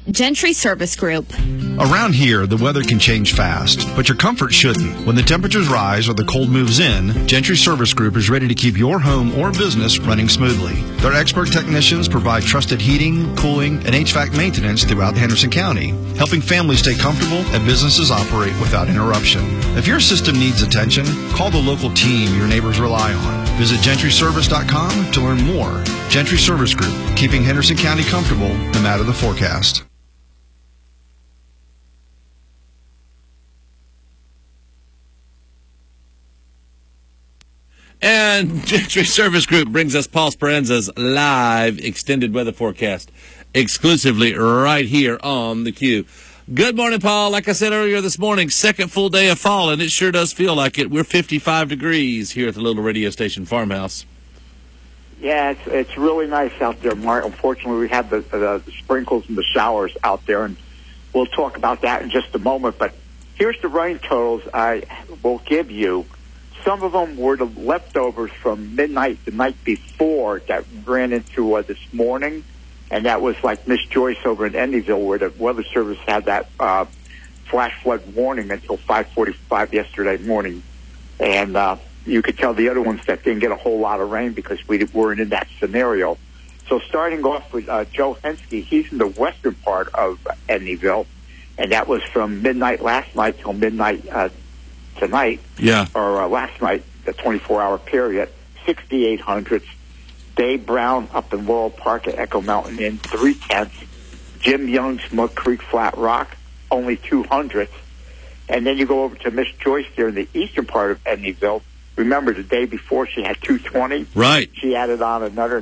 Gentry Service Group. Around here, the weather can change fast, but your comfort shouldn't. When the temperatures rise or the cold moves in, Gentry Service Group is ready to keep your home or business running smoothly. Their expert technicians provide trusted heating, cooling, and HVAC maintenance throughout Henderson County, helping families stay comfortable and businesses operate without interruption. If your system needs attention, call the local team your neighbors rely on. Visit gentryservice.com to learn more. Gentry Service Group, keeping Henderson County comfortable no matter the forecast. And Gentry Service Group brings us Paul Speranza's live extended weather forecast exclusively right here on the Q. Good morning, Paul. Like I said earlier this morning, second full day of fall, and it sure does feel like it. We're 55 degrees here at the little radio station farmhouse. Yeah, it's really nice out there, Mark. Unfortunately, we have the sprinkles and the showers out there, and we'll talk about that in just a moment. But here's the rain totals I will give you. Some of them were the leftovers from midnight the night before that ran into this morning, and that was like Miss Joyce over in Endyville, where the Weather Service had that flash flood warning until 5:45 yesterday morning. And you could tell the other ones that didn't get a whole lot of rain because we weren't in that scenario. So starting off with Joe Henske, he's in the western part of Endyville, and that was from midnight last night till midnight tonight, or last night, the 24-hour period, 6,800. Dave Brown up in Laurel Park at Echo Mountain Inn, 3/10. Jim Young's Mud Creek Flat Rock, only 200. And then you go over to Miss Joyce there in the eastern part of Endyville. Remember, the day before she had 220. Right. She added on another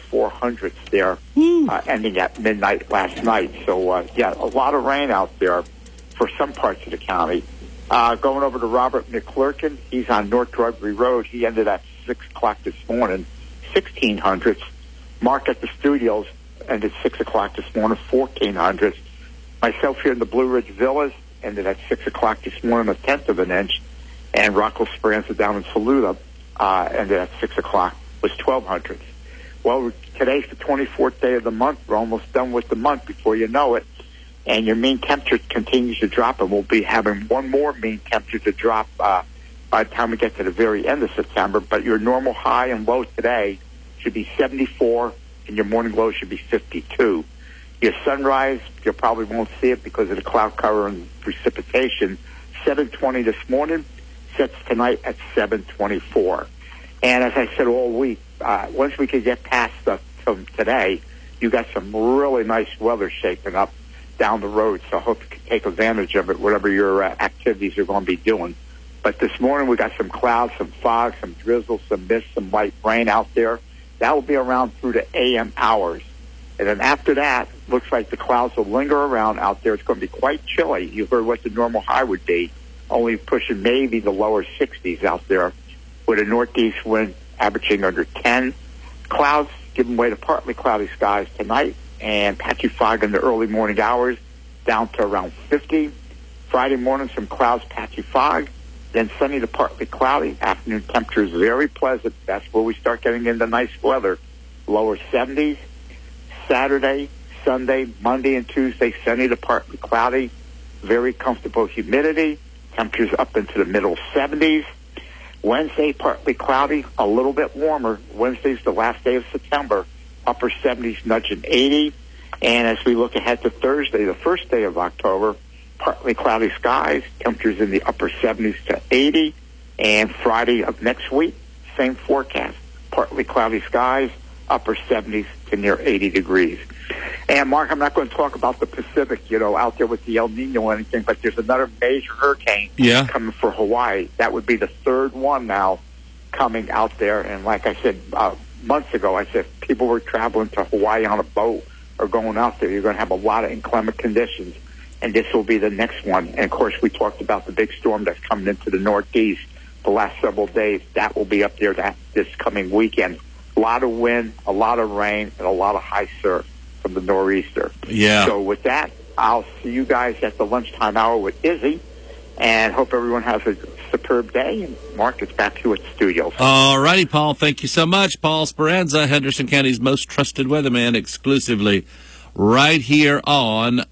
9,400 there, ending at midnight last night. So, yeah, a lot of rain out there for some parts of the county. Going over to Robert McClurkin, he's on North Drudgery Road. He ended at 6 o'clock this morning, 1,600. Mark at the studios ended 6 o'clock this morning, 1,400. Myself here in the Blue Ridge Villas ended at 6 o'clock this morning, a tenth of an inch. And Rocco Speranza down in Saluda ended at 6 o'clock, was 1,200. Well, today's the 24th day of the month. We're almost done with the month before you know it. And your mean temperature continues to drop, and we'll be having one more mean temperature to drop by the time we get to the very end of September. But your normal high and low today should be 74, and your morning low should be 52. Your sunrise, you probably won't see it because of the cloud cover and precipitation. 7:20 this morning, sets tonight at 7:24. And as I said all week, once we could get past from today, you got some really nice weather shaping up down the road, so I hope you can take advantage of it, whatever your activities are going to be doing. But this morning we got some clouds, some fog, some drizzle, some mist, some light rain out there. That will be around through the AM hours. And then after that, looks like the clouds will linger around out there. It's going to be quite chilly. You heard what the normal high would be, only pushing maybe the lower 60s out there with a northeast wind averaging under 10. Clouds giving way to partly cloudy skies tonight, and patchy fog in the early morning hours down to around 50. Friday morning, some clouds, patchy fog. Then sunny to partly cloudy. Afternoon temperatures very pleasant. That's where we start getting into nice weather. Lower 70s. Saturday, Sunday, Monday, and Tuesday, sunny to partly cloudy. Very comfortable humidity. Temperatures up into the middle 70s. Wednesday, partly cloudy, a little bit warmer. Wednesday's the last day of September. Upper 70s, nudging 80. And as we look ahead to Thursday, the first day of October, partly cloudy skies, temperatures in the upper 70s to 80. And Friday of next week, same forecast, partly cloudy skies, upper 70s to near 80 degrees. And, Mark, I'm not going to talk about the Pacific, out there with the El Nino or anything, but there's another major hurricane coming for Hawaii. That would be the third one now coming out there. And like I said, months ago, I said people were traveling to Hawaii on a boat or going out there, you're going to have a lot of inclement conditions, and this will be the next one. And, of course, we talked about the big storm that's coming into the Northeast the last several days. That will be up there this coming weekend. A lot of wind, a lot of rain, and a lot of high surf from the nor'easter. Yeah. So with that, I'll see you guys at the lunchtime hour with Izzy, and hope everyone has a superb day. And Mark, it's back to you at the studios. All righty, Paul. Thank you so much. Paul Speranza, Henderson County's most trusted weatherman, exclusively right here on